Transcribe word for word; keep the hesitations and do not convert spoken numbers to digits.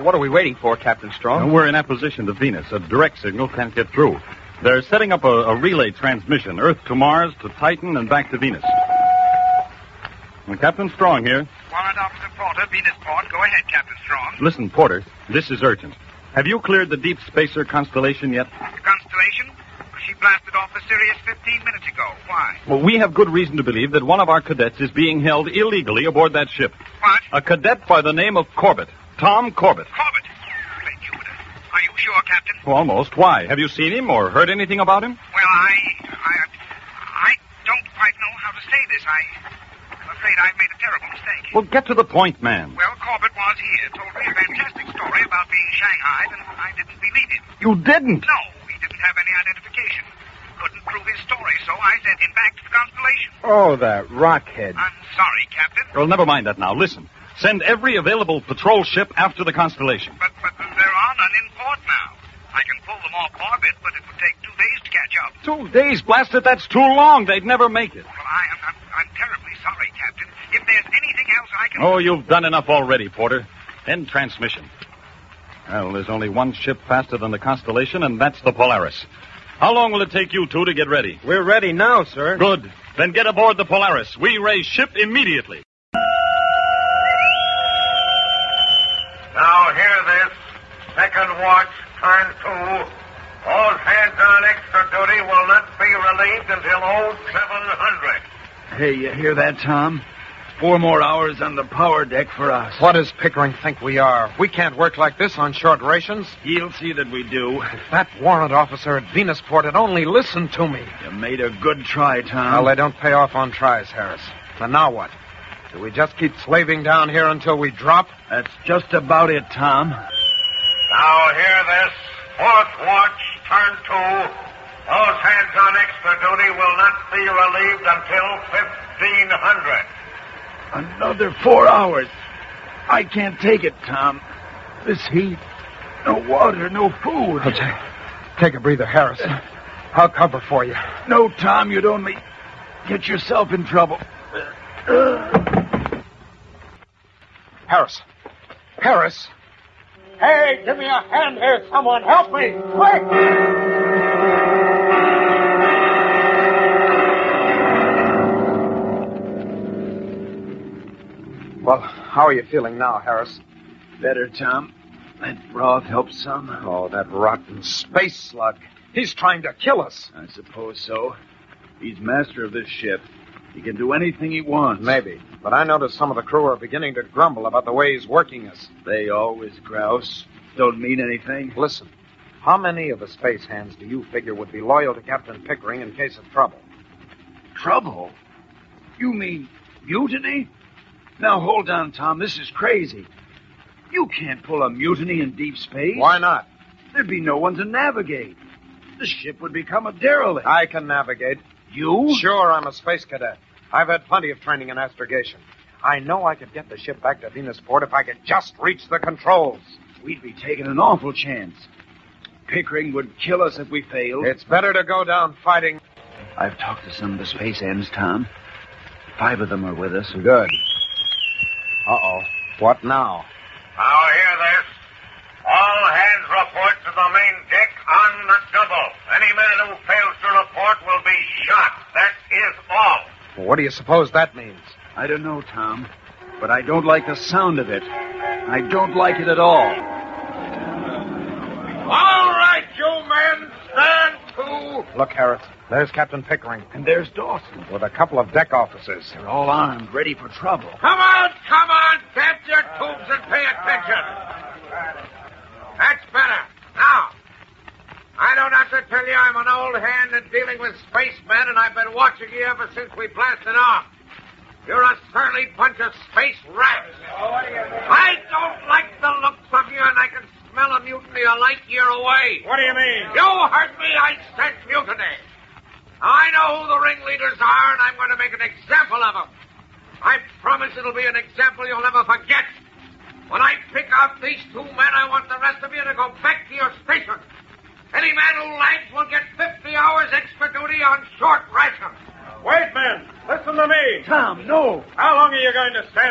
What are we waiting for, Captain Strong? Well, we're in apposition to Venus. A direct signal can't get through. They're setting up a, a relay transmission, Earth to Mars, to Titan, and back to Venus. Well, Captain Strong here. Warrant Officer Porter, Venusport. Go ahead, Captain Strong. Listen, Porter, this is urgent. Have you cleared the Deep Spacer Constellation yet? The Constellation? She blasted off the Sirius fifteen minutes ago. Why? Well, we have good reason to believe that one of our cadets is being held illegally aboard that ship. What? A cadet by the name of Corbett. Tom Corbett. Corbett? Great Jupiter. Are you sure, Captain? Well, almost. Why? Have you seen him or heard anything about him? Well, I... I... I don't quite know how to say this. I... I'm afraid I've made a terrible mistake. Well, get to the point, man. Well, Corbett was here, told me a fantastic story about being shanghaied, and I didn't believe him. You didn't? No, he didn't have any identification. Couldn't prove his story, so I sent him back to the Constellation. Oh, that rockhead. I'm sorry, Captain. Well, never mind that now. Listen. Send every available patrol ship after the Constellation. But, but there are none in port now. I can pull them off orbit, but it would take two days to catch up. Two days? Blast it, that's too long. They'd never make it. Well, I am, I'm, I'm terribly sorry, Captain. If there's anything else I can... Oh, you've done enough already, Porter. End transmission. Well, there's only one ship faster than the Constellation, and that's the Polaris. How long will it take you two to get ready? We're ready now, sir. Good. Then get aboard the Polaris. We raise ship immediately. Now hear this. Second watch, turn two. All hands on extra duty will not be relieved until oh seven hundred. Hey, you hear that, Tom? Four more hours on the power deck for us. What does Pickering think we are? We can't work like this on short rations. He'll see that we do. If that warrant officer at Venusport had only listened to me. You made a good try, Tom. Well, they don't pay off on tries, Harris. And now what? Do we just keep slaving down here until we drop? That's just about it, Tom. Now hear this. Fourth watch, turn two. Those hands on extra duty will not be relieved until fifteen hundred. Another four hours. I can't take it, Tom. This heat. No water, no food. Oh, take, take a breather, Harris. I'll cover for you. No, Tom, you'd only get yourself in trouble. Harris. Harris. Hey, give me a hand here. Someone help me. Quick! Well, how are you feeling now, Harris? Better, Tom. That broth helps some. Oh, that rotten space slug. He's trying to kill us. I suppose so. He's master of this ship. He can do anything he wants. Maybe. But I notice some of the crew are beginning to grumble about the way he's working us. They always grouse. Don't mean anything. Listen, how many of the space hands do you figure would be loyal to Captain Pickering in case of trouble? Trouble? You mean mutiny? Now, hold on, Tom. This is crazy. You can't pull a mutiny in deep space. Why not? There'd be no one to navigate. The ship would become a derelict. I can navigate. You? Sure, I'm a space cadet. I've had plenty of training in astrogation. I know I could get the ship back to Venusport if I could just reach the controls. We'd be taking an awful chance. Pickering would kill us if we failed. It's better to go down fighting. I've talked to some of the space hands, Tom. Five of them are with us. Good. Uh-oh. What now? Now hear this. All hands report to the main deck on the double. Any man who fails to report will be shot. That is all. Well, what do you suppose that means? I don't know, Tom. But I don't like the sound of it. I don't like it at all. All right, you men, stand to. Look, Harris, there's Captain Pickering. And there's Dawson. With a couple of deck officers. They're all armed, ready for trouble. Come on, come on, get your tubes and pay attention. That's better. Now, I don't have to tell you I'm an old hand in dealing with spacemen, and I've been watching you ever since we blasted off. You're a surly bunch of space rats. I don't like the looks of you, and I can smell a mutiny a light year away. What do you mean? You heard me. I said mutiny. I know who the ringleaders are, and I'm going to make an example of them. I promise it'll be an example you'll never forget. When I pick out these two men, I want the rest of you to go back to your station. Any man who lags will get fifty hours extra duty on short ration. Wait, men. Listen to me. Tom, no. How long are you going to stand